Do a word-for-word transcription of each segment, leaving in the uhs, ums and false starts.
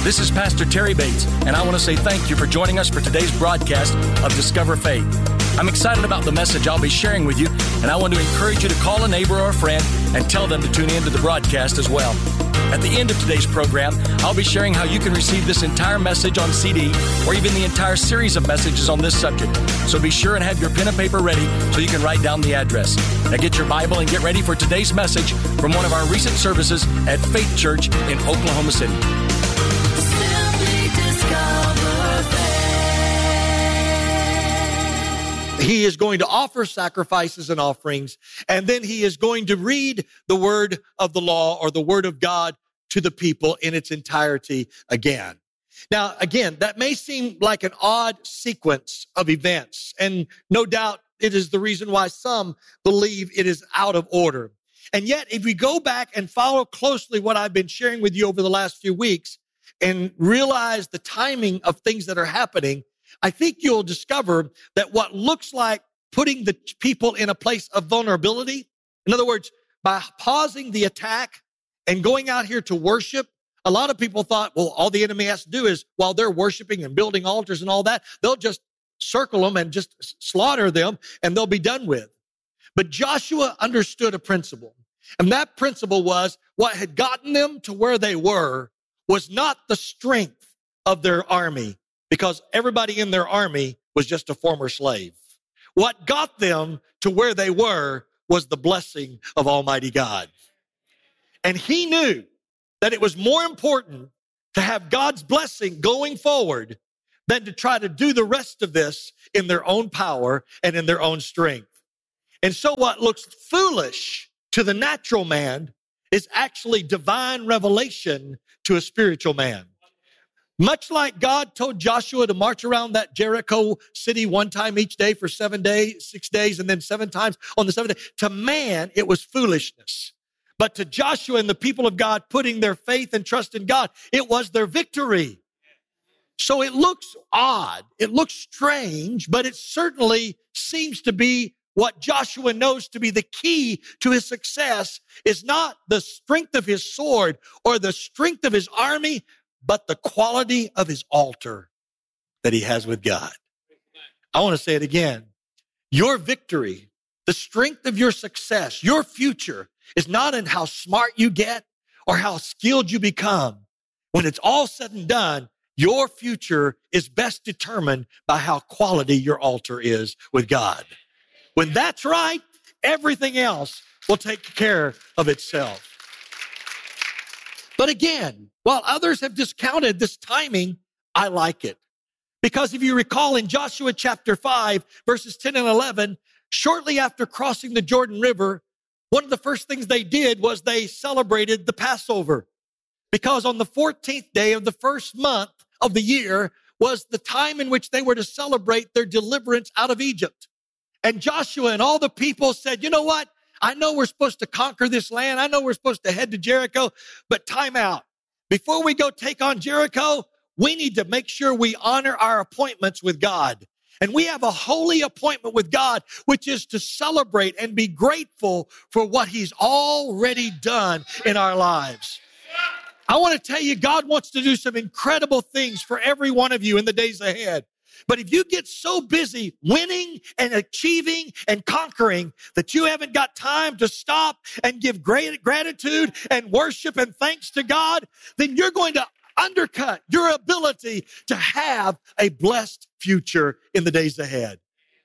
This is Pastor Terry Bates, and I want to say thank you for joining us for today's broadcast of Discover Faith. I'm excited about the message I'll be sharing with you, and I want to encourage you to call a neighbor or a friend and tell them to tune in to the broadcast as well. At the end of today's program, I'll be sharing how you can receive this entire message on C D or even the entire series of messages on this subject. So be sure and have your pen and paper ready so you can write down the address. Now get your Bible and get ready for today's message from one of our recent services at Faith Church in Oklahoma City. He is going to offer sacrifices and offerings, and then he is going to read the word of the law or the word of God to the people in its entirety again. Now, again, that may seem like an odd sequence of events, and no doubt it is the reason why some believe it is out of order. And yet, if we go back and follow closely what I've been sharing with you over the last few weeks and realize the timing of things that are happening, I think you'll discover that what looks like putting the people in a place of vulnerability, in other words, by pausing the attack and going out here to worship, a lot of people thought, well, all the enemy has to do is while they're worshiping and building altars and all that, they'll just circle them and just slaughter them and they'll be done with. But Joshua understood a principle, and that principle was what had gotten them to where they were was not the strength of their army, because everybody in their army was just a former slave. What got them to where they were was the blessing of Almighty God. And he knew that it was more important to have God's blessing going forward than to try to do the rest of this in their own power and in their own strength. And so what looks foolish to the natural man is actually divine revelation to a spiritual man. Much like God told Joshua to march around that Jericho city one time each day for seven days, six days, and then seven times on the seventh day. To man, it was foolishness. But to Joshua and the people of God putting their faith and trust in God, it was their victory. So it looks odd. It looks strange, but it certainly seems to be what Joshua knows to be the key to his success is not the strength of his sword or the strength of his army, but the quality of his altar that he has with God. I want to say it again. Your victory, the strength of your success, your future is not in how smart you get or how skilled you become. When it's all said and done, your future is best determined by how quality your altar is with God. When that's right, everything else will take care of itself. But again, while others have discounted this timing, I like it. Because if you recall in Joshua chapter five, verses ten and eleven, shortly after crossing the Jordan River, one of the first things they did was they celebrated the Passover. Because on the fourteenth day of the first month of the year was the time in which they were to celebrate their deliverance out of Egypt. And Joshua and all the people said, you know what? I know we're supposed to conquer this land. I know we're supposed to head to Jericho, but time out. Before we go take on Jericho, we need to make sure we honor our appointments with God. And we have a holy appointment with God, which is to celebrate and be grateful for what he's already done in our lives. I want to tell you, God wants to do some incredible things for every one of you in the days ahead. But if you get so busy winning and achieving and conquering that you haven't got time to stop and give great gratitude and worship and thanks to God, then you're going to undercut your ability to have a blessed future in the days ahead.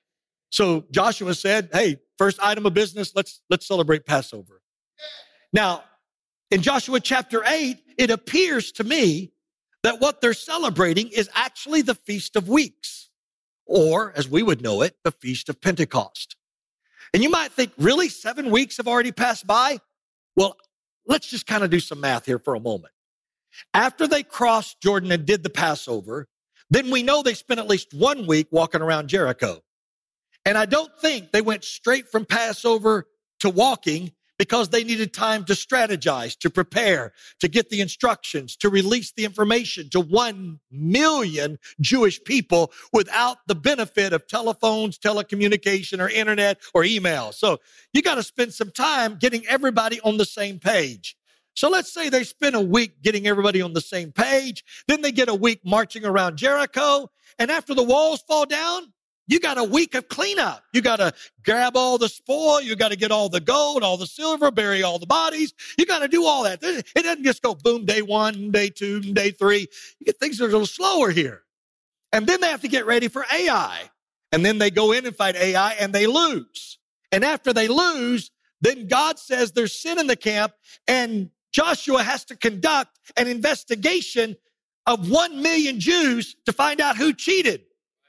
So Joshua said, hey, first item of business, let's, let's celebrate Passover. Now, in Joshua chapter eight, it appears to me that what they're celebrating is actually the Feast of Weeks, or as we would know it, the Feast of Pentecost. And you might think, really, seven weeks have already passed by? Well, let's just kind of do some math here for a moment. After they crossed Jordan and did the Passover, then we know they spent at least one week walking around Jericho. And I don't think they went straight from Passover to walking because they needed time to strategize, to prepare, to get the instructions, to release the information to one million Jewish people without the benefit of telephones, telecommunication, or internet or email. So you got to spend some time getting everybody on the same page. So let's say they spend a week getting everybody on the same page. Then they get a week marching around Jericho. And after the walls fall down, you got a week of cleanup. You got to grab all the spoil. You got to get all the gold, all the silver, bury all the bodies. You got to do all that. It doesn't just go boom, day one, day two, day three. You get things that are a little slower here. And then they have to get ready for Ai. And then they go in and fight Ai and they lose. And after they lose, then God says there's sin in the camp, and Joshua has to conduct an investigation of one million Jews to find out who cheated.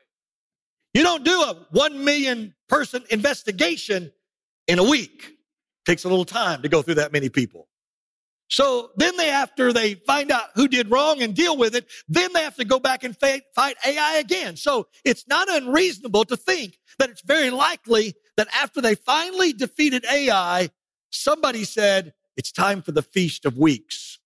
You don't do a one million person investigation in a week. It takes a little time to go through that many people. So then they, after they find out who did wrong and deal with it, then they have to go back and fight, fight Ai again. So it's not unreasonable to think that it's very likely that after they finally defeated Ai, somebody said, it's time for the Feast of Weeks.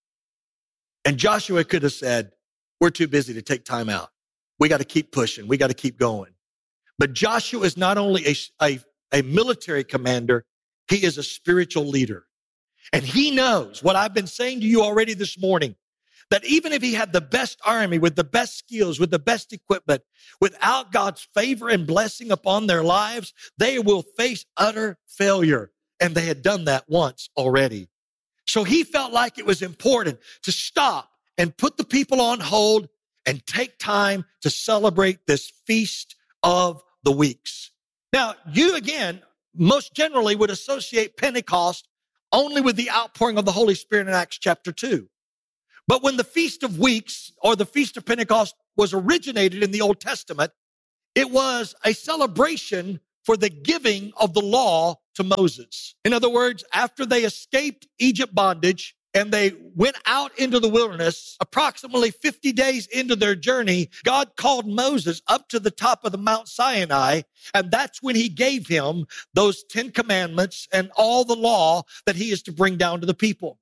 And Joshua could have said, we're too busy to take time out. We got to keep pushing. We got to keep going. But Joshua is not only a, a, a military commander, he is a spiritual leader. And he knows what I've been saying to you already this morning, that even if he had the best army with the best skills, with the best equipment, without God's favor and blessing upon their lives, they will face utter failure. And they had done that once already. So he felt like it was important to stop and put the people on hold and take time to celebrate this Feast of the Weeks. Now, you again, most generally would associate Pentecost only with the outpouring of the Holy Spirit in Acts chapter two. But when the Feast of Weeks or the Feast of Pentecost was originated in the Old Testament, it was a celebration for the giving of the law to Moses. In other words, after they escaped Egypt bondage and they went out into the wilderness, approximately fifty days into their journey, God called Moses up to the top of the Mount Sinai, and that's when he gave him those Ten Commandments and all the law that he is to bring down to the people.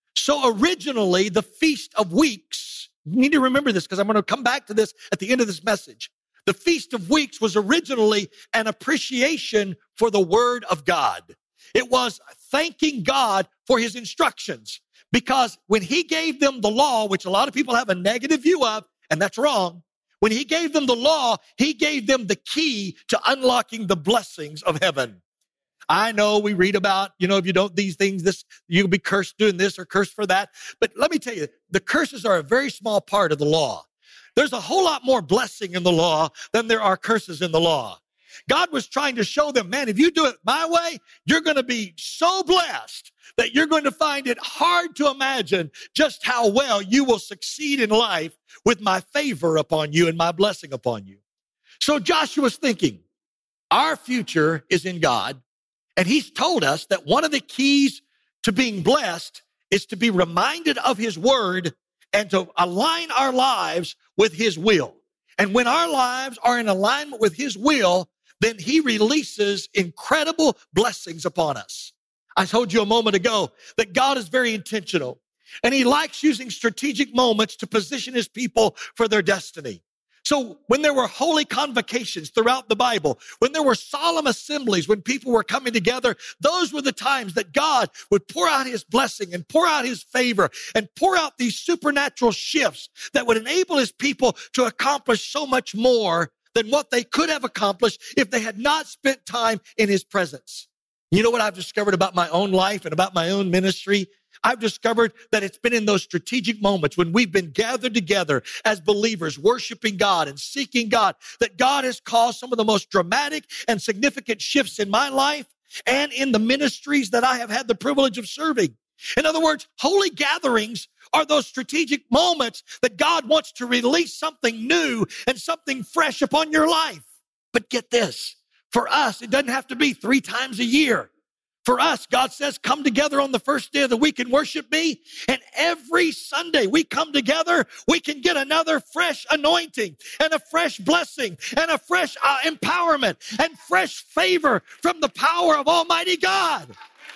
So originally, the Feast of Weeks, you need to remember this because I'm going to come back to this at the end of this message. The Feast of Weeks was originally an appreciation for the Word of God. It was thanking God for his instructions, because when he gave them the law, which a lot of people have a negative view of, and that's wrong, when he gave them the law, he gave them the key to unlocking the blessings of heaven. I know we read about, you know, if you don't these things, this you'll be cursed doing this or cursed for that. But let me tell you, the curses are a very small part of the law. There's a whole lot more blessing in the law than there are curses in the law. God was trying to show them, man, if you do it my way, you're going to be so blessed that you're going to find it hard to imagine just how well you will succeed in life with my favor upon you and my blessing upon you. So Joshua's thinking, our future is in God. And he's told us that one of the keys to being blessed is to be reminded of his word and to align our lives with his will. And when our lives are in alignment with his will, then he releases incredible blessings upon us. I told you a moment ago that God is very intentional, and he likes using strategic moments to position his people for their destiny. So when there were holy convocations throughout the Bible, when there were solemn assemblies, when people were coming together, those were the times that God would pour out his blessing and pour out his favor and pour out these supernatural shifts that would enable his people to accomplish so much more than what they could have accomplished if they had not spent time in his presence. You know what I've discovered about my own life and about my own ministry? I've discovered that it's been in those strategic moments when we've been gathered together as believers, worshiping God and seeking God, that God has caused some of the most dramatic and significant shifts in my life and in the ministries that I have had the privilege of serving. In other words, holy gatherings are those strategic moments that God wants to release something new and something fresh upon your life. But get this, for us, it doesn't have to be three times a year. For us, God says, come together on the first day of the week and worship me. And every Sunday we come together, we can get another fresh anointing and a fresh blessing and a fresh uh, empowerment and fresh favor from the power of Almighty God.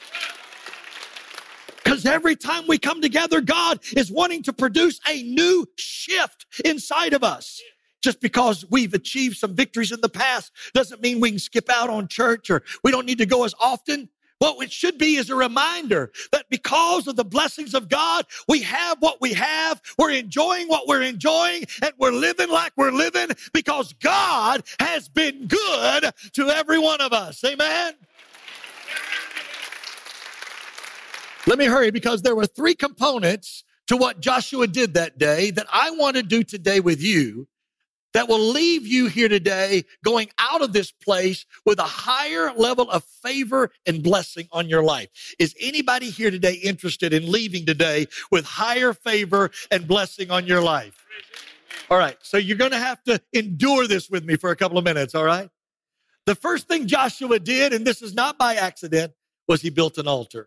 Because every time we come together, God is wanting to produce a new shift inside of us. Just because we've achieved some victories in the past doesn't mean we can skip out on church or we don't need to go as often. What it should be is a reminder that because of the blessings of God, we have what we have, we're enjoying what we're enjoying, and we're living like we're living because God has been good to every one of us. Amen? Let me hurry because there were three components to what Joshua did that day that I want to do today with you that will leave you here today going out of this place with a higher level of favor and blessing on your life. Is anybody here today interested in leaving today with higher favor and blessing on your life? All right, so you're going to have to endure this with me for a couple of minutes, all right? The first thing Joshua did, and this is not by accident, was he built an altar.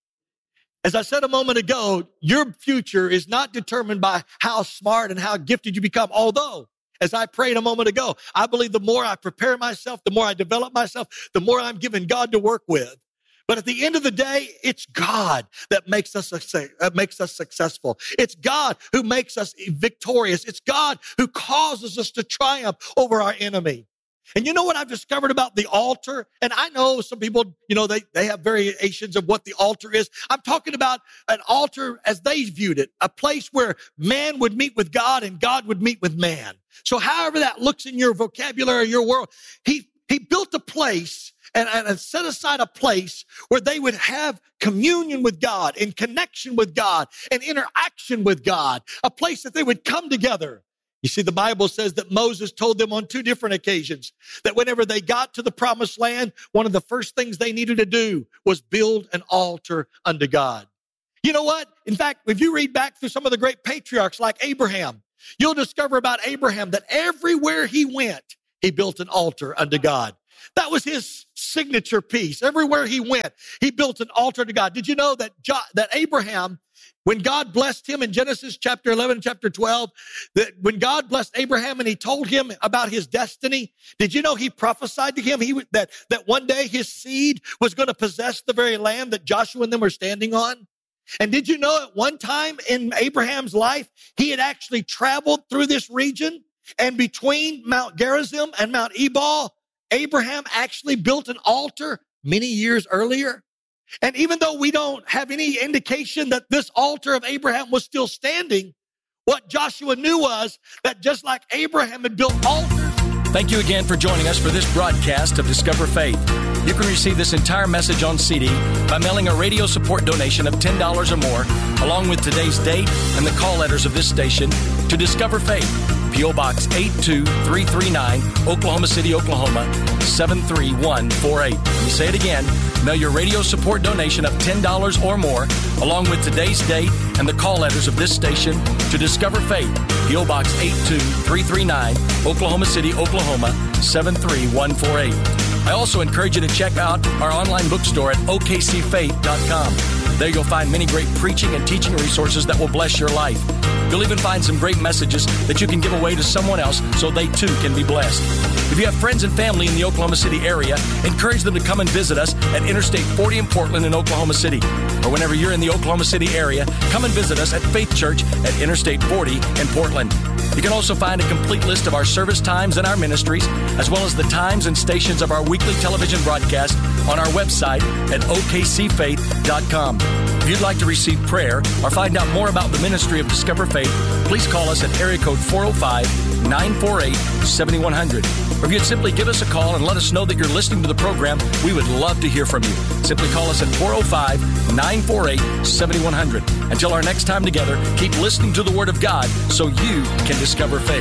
As I said a moment ago, your future is not determined by how smart and how gifted you become, although as I prayed a moment ago, I believe the more I prepare myself, the more I develop myself, the more I'm given God to work with. But at the end of the day, it's God that makes us that makes us successful. It's God who makes us victorious. It's God who causes us to triumph over our enemy. And you know what I've discovered about the altar? And I know some people, you know, they, they have variations of what the altar is. I'm talking about an altar as they viewed it, a place where man would meet with God and God would meet with man. So however that looks in your vocabulary, your world, he, he built a place and, and set aside a place where they would have communion with God and connection with God and interaction with God, a place that they would come together. You see, the Bible says that Moses told them on two different occasions that whenever they got to the promised land, one of the first things they needed to do was build an altar unto God. You know what? In fact, if you read back through some of the great patriarchs like Abraham, you'll discover about Abraham that everywhere he went, he built an altar unto God. That was his signature piece. Everywhere he went, he built an altar to God. Did you know that jo- that Abraham, when God blessed him in Genesis chapter eleven, chapter twelve, that when God blessed Abraham and he told him about his destiny, did you know he prophesied to him he, that, that one day his seed was going to possess the very land that Joshua and them were standing on? And did you know at one time in Abraham's life, he had actually traveled through this region, and between Mount Gerizim and Mount Ebal, Abraham actually built an altar many years earlier. And even though we don't have any indication that this altar of Abraham was still standing, what Joshua knew was that just like Abraham had built altars. Thank you again for joining us for this broadcast of Discover Faith. You can receive this entire message on C D by mailing a radio support donation of ten dollars or more, along with today's date and the call letters of this station, to Discover Faith, P O Box eight two three three nine, Oklahoma City, Oklahoma, seven three one four eight. Let me say it again. Mail your radio support donation of ten dollars or more, along with today's date and the call letters of this station, to Discover Faith, P O Box eight two three three nine, Oklahoma City, Oklahoma, seven three one four eight. I also encourage you to check out our online bookstore at O K C faith dot com. There you'll find many great preaching and teaching resources that will bless your life. You'll even find some great messages that you can give away to someone else so they too can be blessed. If you have friends and family in the Oklahoma City area, encourage them to come and visit us at Interstate forty in Portland in Oklahoma City. Or whenever you're in the Oklahoma City area, come and visit us at Faith Church at Interstate forty in Portland. You can also find a complete list of our service times and our ministries, as well as the times and stations of our weekly television broadcast on our website at O K C faith dot com. If you'd like to receive prayer or find out more about the ministry of Discover Faith, please call us at area code four oh five, nine four eight, seven one zero zero. Or if you'd simply give us a call and let us know that you're listening to the program, we would love to hear from you. Simply call us at four oh five, nine four eight, seven one zero zero. Until our next time together, keep listening to the Word of God so you can discover faith.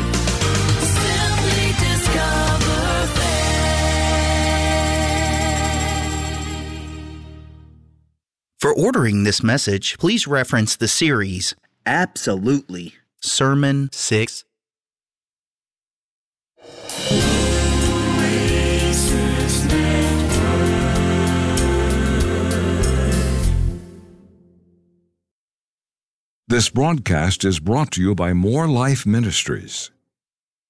Simply discover faith. For ordering this message, please reference the series Absolutely Sermon six. This broadcast is brought to you by More Life Ministries.